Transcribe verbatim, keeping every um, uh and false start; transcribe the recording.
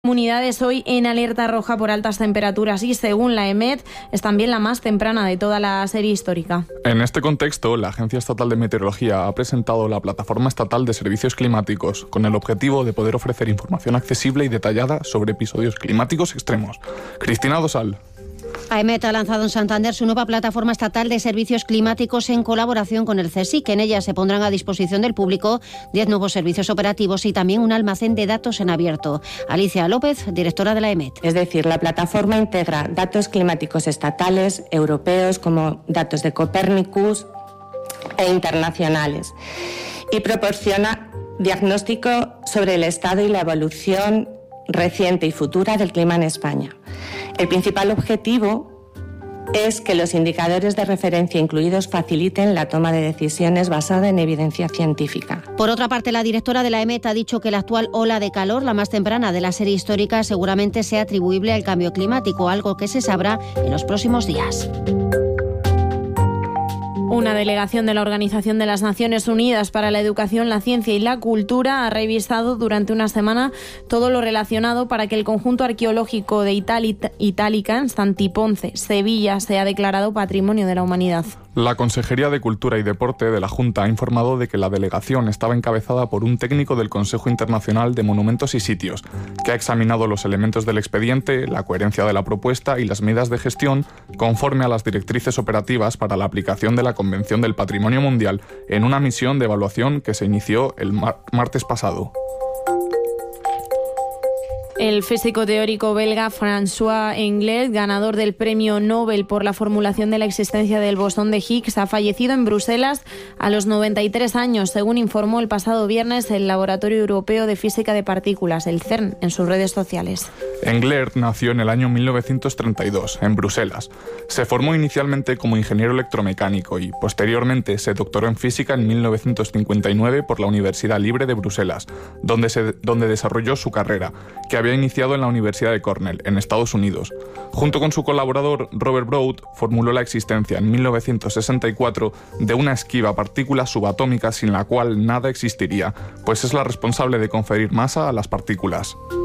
Comunidades hoy en alerta roja por altas temperaturas y, según la EMET, es también la más temprana de toda la serie histórica. En este contexto, la Agencia Estatal de Meteorología ha presentado la Plataforma Estatal de Servicios Climáticos con el objetivo de poder ofrecer información accesible y detallada sobre episodios climáticos extremos. Cristina Dosal. AEMET ha lanzado en Santander su nueva plataforma estatal de servicios climáticos en colaboración con el CSIC. En ella se pondrán a disposición del público diez nuevos servicios operativos y también un almacén de datos en abierto. Alicia López, directora de la AEMET. Es decir, la plataforma integra datos climáticos estatales, europeos, como datos de Copernicus e internacionales, y proporciona diagnóstico sobre el estado y la evolución reciente y futura del clima en España. El principal objetivo es que los indicadores de referencia incluidos faciliten la toma de decisiones basada en evidencia científica. Por otra parte, la directora de la AEMET ha dicho que la actual ola de calor, la más temprana de la serie histórica, seguramente sea atribuible al cambio climático, algo que se sabrá en los próximos días. Una delegación de la Organización de las Naciones Unidas para la Educación, la Ciencia y la Cultura ha revisado durante una semana todo lo relacionado para que el conjunto arqueológico de Itálica, en Santiponce, Sevilla, sea declarado Patrimonio de la Humanidad. La Consejería de Cultura y Deporte de la Junta ha informado de que la delegación estaba encabezada por un técnico del Consejo Internacional de Monumentos y Sitios, que ha examinado los elementos del expediente, la coherencia de la propuesta y las medidas de gestión conforme a las directrices operativas para la aplicación de la Convención del Patrimonio Mundial en una misión de evaluación que se inició el mar- martes pasado. El físico teórico belga François Englert, ganador del Premio Nobel por la formulación de la existencia del bosón de Higgs, ha fallecido en Bruselas a los noventa y tres años, según informó el pasado viernes el Laboratorio Europeo de Física de Partículas, el CERN, en sus redes sociales. Englert nació en el año mil novecientos treinta y dos, en Bruselas. Se formó inicialmente como ingeniero electromecánico y, posteriormente, se doctoró en física en mil novecientos cincuenta y nueve por la Universidad Libre de Bruselas, donde, se, donde desarrolló su carrera, que había iniciado en la Universidad de Cornell, en Estados Unidos. Junto con su colaborador Robert Broad, formuló la existencia en mil novecientos sesenta y cuatro de una esquiva partícula subatómica sin la cual nada existiría, pues es la responsable de conferir masa a las partículas.